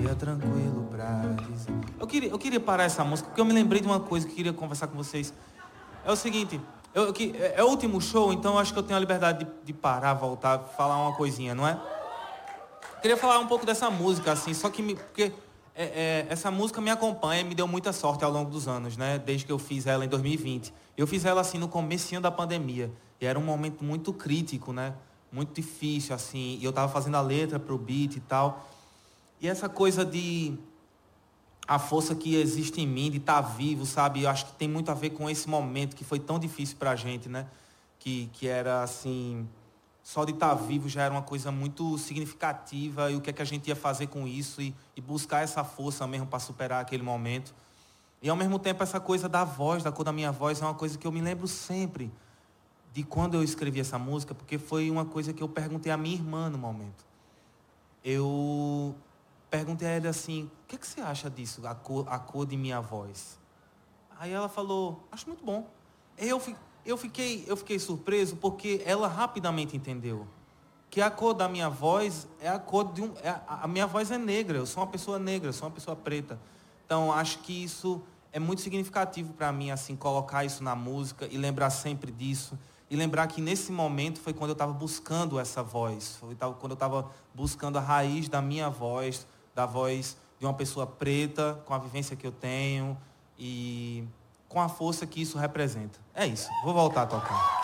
dia tranquilo pra dizer. Eu queria parar essa música porque eu me lembrei de uma coisa que eu queria conversar com vocês. É o seguinte, é o último show, então eu acho que eu tenho a liberdade de parar, voltar, falar uma coisinha, não é? Eu queria falar um pouco dessa música, assim, só que porque essa música me acompanha e me deu muita sorte ao longo dos anos, né? Desde que eu fiz ela em 2020. Eu fiz ela, assim, no comecinho da pandemia. E era um momento muito crítico, né? Muito difícil, assim. E eu tava fazendo a letra pro beat e tal. E essa coisa de... a força que existe em mim, de estar vivo, sabe? Eu acho que tem muito a ver com esse momento que foi tão difícil pra gente, né? Que era, assim... só de estar vivo já era uma coisa muito significativa, e o que é que a gente ia fazer com isso, e buscar essa força mesmo para superar aquele momento. E ao mesmo tempo essa coisa da voz, da cor da minha voz, é uma coisa que eu me lembro sempre de quando eu escrevi essa música, porque foi uma coisa que eu perguntei à minha irmã no momento. Eu perguntei a ela assim, o que é que você acha disso, a cor de minha voz? Aí ela falou, acho muito bom. Eu fiquei surpreso porque ela rapidamente entendeu que a cor da minha voz é a cor de um... a minha voz é negra, eu sou uma pessoa negra, eu sou uma pessoa preta. Então, acho que isso é muito significativo para mim, assim, colocar isso na música e lembrar sempre disso. E lembrar que nesse momento foi quando eu estava buscando essa voz. Quando eu estava buscando a raiz da minha voz, da voz de uma pessoa preta, com a vivência que eu tenho e com a força que isso representa. É isso, vou voltar a tocar.